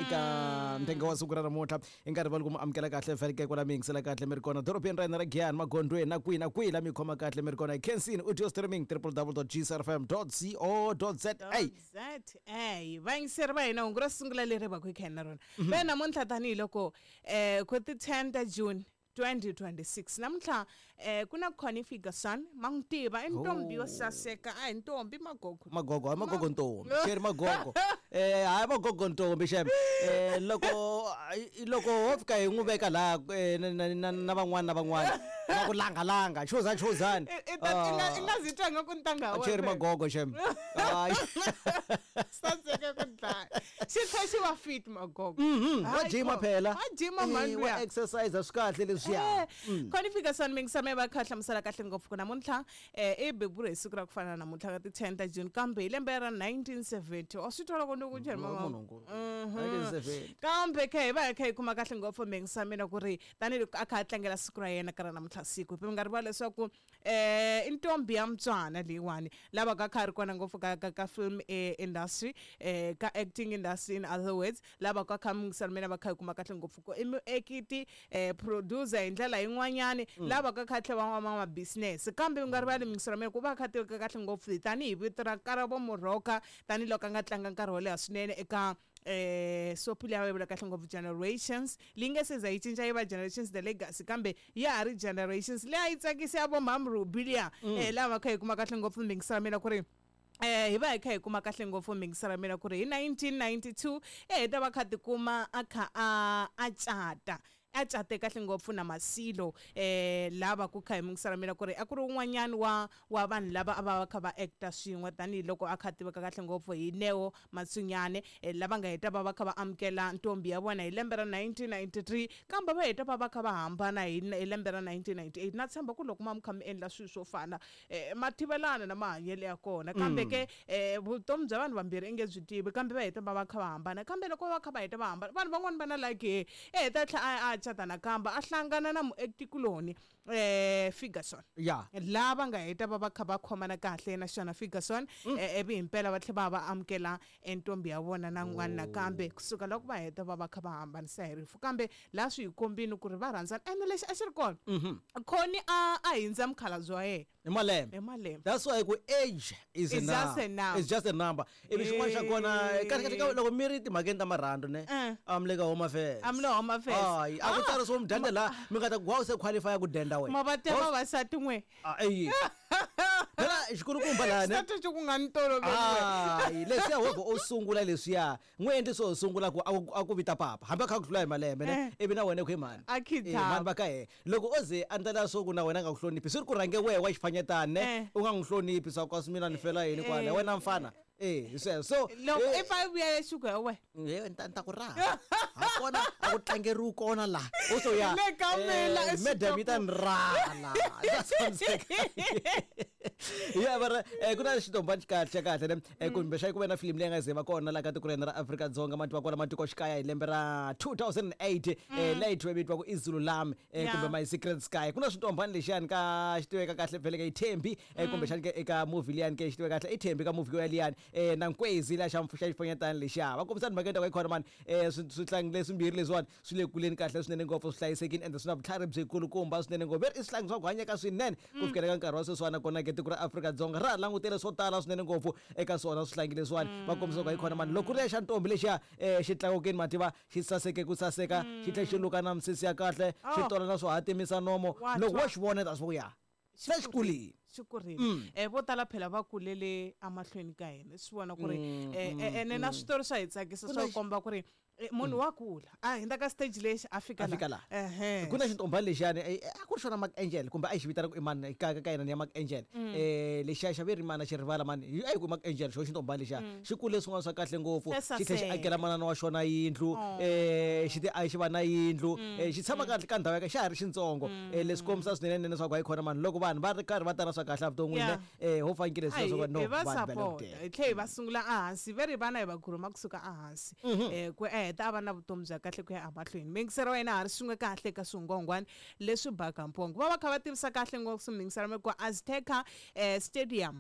eka mtengo wa siku ra namuntlha i nkarhi va loko mu amukela kahle veleke kwala mi yingisela kahle mi ri kona dorobeni ra hina ra Giyani Magondweni na kwihi la mi khoma kahle mi ri kona hi Kensini audio streaming www.gsrfm.co.za va yingiseri va hina hungu ro sungula leri va ku hi kha na rona ve namuntlha tanihiloko ku ti 10 ta June 2026 namuntlha kuna khona Ferguson mangitiva intombi yo saseka a intombi magogo ntombi sheri magogo hayi magogo ntombi shem loko ho fika hi n'wi veka la na van'wana va ku langa chozani ingazitwa ngaku ntanga wa sheri magogo shem saseka ku dlaya xi wa fit magogo wa jima phela wa jima manu wa exercise swikahle leswiya khona Ferguson mingisame va khahla musala kahle ngopfu ku namuntlha i bebure siku ra ku fana namuntlha ka ti 10 ta June kambe hi lembe ra 1970 o swi tola ku ni ku chela mama kambe khe va khe kuma kahle ngopfu mingisame na ku ri tani a kha tlangela siku ra yena ka ra namuntlha siku hi nga ri va leswaku intombi ya Mtswana leyiwani lava ka khari kona ngopfu ka film industry ka acting industry in other words lava ka kha mingisame na va kha kuma kahle ngopfu ko i muekiti producer hi ndlela yin'wanyani lava ka khatle van'wana business kambe nga rivali mingisame ku va khatle kahle ngopfu tani hi vito ra Karabo Moroka tani loko nga tlanga nkarhi wo leha swinene eka sopuli ya webula kahle ngopfu Generations linge se za yi cinca yi va Generations the Legacy kambe ya hari Generations leyi yi tsakisa ya vo Mam Rubilia lava kha yi kuma kahle ngopfu mingisame na ku ri hi va hi kha hi kuma kahle ngopfu mingisara mina ku ri hi 1992 ta va kha ti kuma a kha a cate kahle ngopfu na Masilo lava ku kha hi mingisara mina ku ri a ku ri un'wanyani wa vanhu lava a va kha va actor swin'we tani loko a kha tiveka kahle ngopfu hi Neo Matsunyane lava nga heta va kha va amukela ntombi ya vona hi lembe ra 1993 kambe va heta va kha va hambana hi lembe ra 1998 na tshemba ku loko ma kha mi endla swilo swo fana mativelana na mahanyelo ya kona kambe ke vutomi bya vanhu vambirhi i nge byi tivi kambe va heta va kha va hambana kambe loko va kha va heta va hambana vanhu van'wana va na like ta tlha chata na kamba a hlangana na muektikuloni Ferguson lava nga heta va kha va khomana kahle na xona Ferguson ebi impela va tlhe va amukela entombi ya vona na n'wana kambe kusuka loko va heta va kha va hambanisa hi rifu kambe la swi kombini ku ri va rhandzana ene lexi a xi ri kona khoni a hindza mukhalabye wa yena i malembe that's why ku age is just a number ivi xin'wana xa kona kahle loko mi ri timhakeni ta marhando ne amleka Home Affairs a ku tsari swo mudende la mi nga ta ku wa se qualify ku denda wena mavate vavasati n'we phela xikulukumba lana sati xi ku nga ni toloveli leswiya hovo o sungula leswiya n'wi endli swo sungula ku a ku vita papa hambi a kha ku hlula hi malembe ne ivi na wena ku hi mani mani va ka he loko o ze a ndlela swo ku na wena nga ku hloniphi swi ri ku rhange wehe wa xifanyetani ne u nga n'wi hloniphi swa kwa swimina ni fela yini kwala wena mfana so loko if I vuya exiko we nta ku raha hakona a ku tlangeriwi kona la o so ya le kamela madam yi ta ni rala bara kuna xitomba kahle ne kumbe xa ku ve na film leyi nga zeva kona la ka tiko ra Afrika-Dzonga mativa kona matikoxikaya hi lembe ra 2008 leyi thwevitiwa ku Izulu Lam kumbe My Secret Sky kuna switombani lexiyani ka xitiveka kahle pfeleka hi Thembi kumbe xani ke eka movie liyani ke xitiveka kahle i Thembi ka movie yo liyani na Nkwezi la xa xifanyetani lexiya va kombisani makenta ka ikhona mani swihlangi leswimbirhi leswiwani swi le kuleni kahle swinene ngopfu swi hlayisekini ende swi na vutlhari byikulukumba swinene ngopfu i swihlangi swa ku hanyeka swinene ku fikela ka nkarhi wa sweswiwana kona ke tiko ra Afrika-Dzonga ra langutele swo tala swinene ngopfu eka swona swihlangi leswiwani va kombisa ka ikhona mani loko ri ya xa ntombi lexiya xi tlakukeni mativa xi saseke ku saseka xi tlhe xi luka na misisi ya kahle xi tola na swo hatimisa nomo loko wa xi vona ta swi vuya xikulini xikurini vo tala phela va kulele amahlweni ka hina swi vona ku ri ene na switori swa hi tsakisa swa komba ku ri munhu wa kula a hinda ka stage lexi a fika la ku na xintombani lexiyani a ku ri xona Mark Angel kumbe a xi vitana ku i mani ka yena ni ya Mark Angel lexiya xa veri mana xi rivala mani a yi ku Mark Angel xo xintombani lexiya xi kule swin'wana swa kahle ngopfu xi tlhe xi akela manana wa xona yindlu xi ti a xi va na yindlu xi tshama kahle ka ndhawu ya ka xa ha ri xintsongo leswi kombisa swinene nene swa ku a yi khona mani loko vanhu va ri karhi va tana swa kahle avuton'wini ho fanekele sweswo va no hi tlhe hi va sungula ehansi veri vana hi va khuruma kusuka ehansi ku ta va na vutomi bya kahle ku ya amahlweni mingisero wena ha ri swin'we kahle ka swingongwana leswi baka mpongo va va kha va tivisa kahle ngopfu mingisero ku Azteca Stadium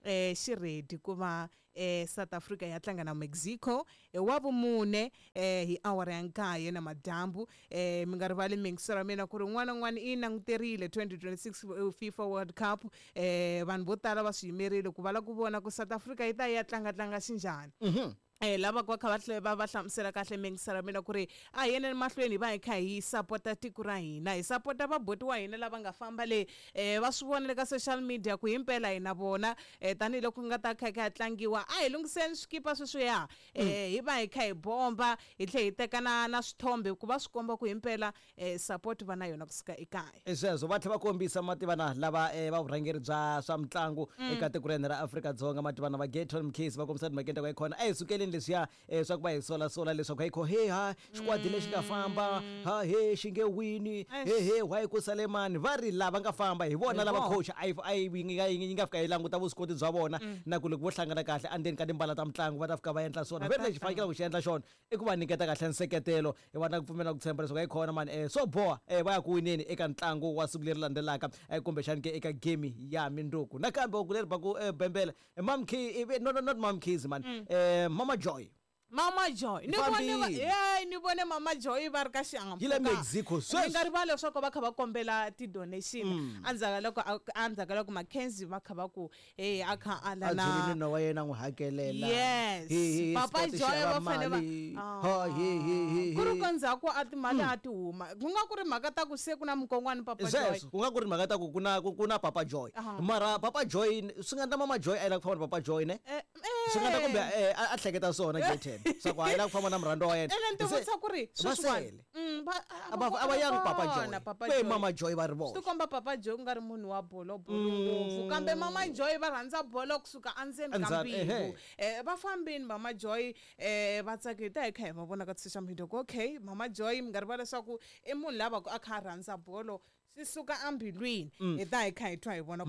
xi ready ku va South Africa ya tlanga na Mexico wa vumune hi awara ya 9 namadyambu mi nga rivali mingisi ra mina ku ri n'wana n'wana i languterile 2026 FIFA World Cup vanhu vo tala va swi yimerile ku vala ku vona ku South Africa yi ta ya tlanga xinjhani lava ku va kha va hlamusela kahle mingisi ra mina ku ri a hi yeneni mahlweni hi va hi kha hi sapota tiko ra hina hi sapota vaboti wa hina lava nga famba le va swi vona le ka social media ku himpela hina vona tanihiloko ku nga ta kha ya tlangiwa a hi lungiseni swikipa sweswiya hi va hi kha hi bomba hi tlhe hi teka na swithombe ku va swi komba ku himpela support va na yona kusuka ekaya sweswo va tlhela va kombisa mativana lava va vurhangeri bya swa mitlangu eka tiko ra hina ra Afrika-Dzonga mativana va Getton Mkhize va kombisa makenta ka ikhona a hi sukeleni leswiya swa ku va hi sola leswaku hi kho he ha xikwadi lexi nga famba ha he xi nge wini he why ku sale mani va ri lava nga famba hi vona lava coach yi nga fika yi languta vuswikoti bya vona na ku loko vo hlangana kahle andzeni ka timbala ta mitlangu va ta fika va endla swona veri lexi fanekela ku xi endla xona i ku va nyiketa kahle nseketelo hi va na ku pfumela ku tshemba leswaku hi khona mani swo boha va ya ku wineni eka ntlangu wa siku leri landzelaka kumbexani ke eka game ya minduku nakambe ku leri ba ku bembela not Mom Khize man Mama Joy Mama Joy ni vone Mama Joy va ri ka xihahampfhuka yi le Mexico ni nga rivali leswaku va kha va kombela ti-donation andzhaku loko Mackenzie va kha va ku a kha a la na nuna wa yena n'wi hakelela yes Papa Joy va fane va ku ri ko ndzhaku a timali a ti huma ku nga ku ri mhaka ta ku se ku na mukongwani Papa Joy ku nga ku ri mhaka ta ku ku na Papa Joy mara Papa Joy swi nga na Mama Joy a yi la ku famba na Papa Joy ne swi nga ta kumbe a hleketa swona Gethen swa ku a yi la ku famba na murhando wa yena ene ntivutisa ku ri sweswiwani ava yang Papa Joy kwe Mama Joy va ri vona swi komba Papa Joy ku nga ri munhu wa bolo ngopfu kambe Mama Joy va rhandza bolo kusuka andzeni ka mbilu va fambini Mama Joy va tsaketa hi kha hi va vona ka social media ku okay Mama Joy mi nga rivali leswaku i munhu lava a kha a rhandza bolo swi suka ambilwini hi ta hi kha hi twa hi vona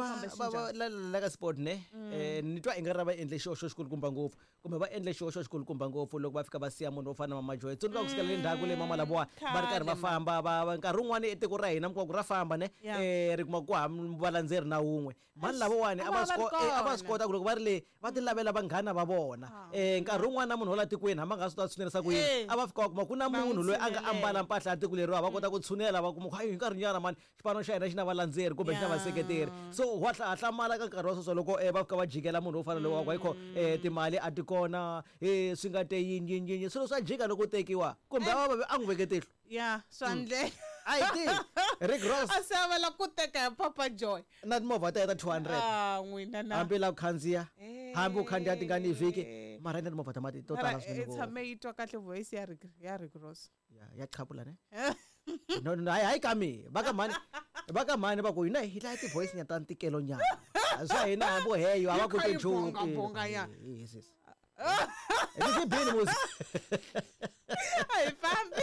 la ka sport ne ni twa i nga ri va endle xihoxo xikulukumba ngopfu kumbe va endle xihoxo xikulukumba ngopfu loko va fika va siya munhu wo fana na Mama Joy tsundzuka ku sukela le ndzhaku le mama lavowa va ri karhi va famba nkarhi wun'wani etiko ra hina mukwaku ra famba ne ri kuma ku valandzeri na wun'we mani lavawani a va swi kota ku loko va ri le va ti lavela vanghana va vona nkarhi wun'wani na munhu wa la tikweni hambi a nga swi ta tshunerisa ku yini a va fika va kuma ku na munhu loyi a nga ambala mpahla ya tiko leriwa va kota ku tshunela va kuma ku hayi nkarhinyana mani xipano xa hina xi na valandzeri kumbe xi na vaseketeri so wa hlamala ka nkarhi wa sweswo loko va fika va jikela munhu wo fana lowa wa yikho timali a ti kona swi nga te yinyinyinyi swilo swa jika loko u tekiwa kumbe a n'wi veke tihlo ya swandle a hi tivi Rick Ross a savela ku teka hi Papa Joy na timovha ta heta 200 n'wina na hambi la ku khandziya hambi u khandziya ti nga ni vhiki mara na timovha ta mati to tala swinene tshame yi twa kahle voice ya Rick Ross ya chapula ne no hayi ka mina va ka mani va ku hina hi la ti voice nya ta ntikelo nyana swa hina hambi u heyo a va ku ti bonga ya This is been music. Hi, family.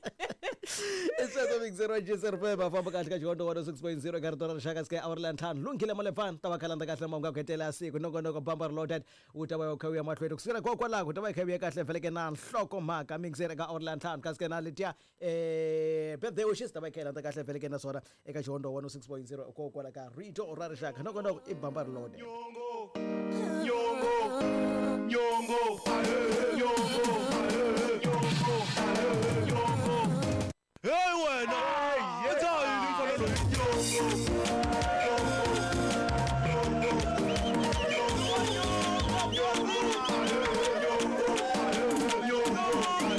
It's a big zero J0 Feba from Bakaka Jondo 106.0 Gardora Shakas Outland Town. Lunkila Malefan, Tawakalanda Kasamanga Ketela Sig, no bumper loaded, Utawa Kawia Matwe, Sira Kokola, Utawa Kawia Castle Felecanan, Floko Mark, Mixera Outland Town, Cascanalitia, but they were just the Bakala, the Castle Felecana Soda, Eka Jondo 106.0, Kokolaka, Rito or Radashak, no bumper loaded. Yongo, Yongo,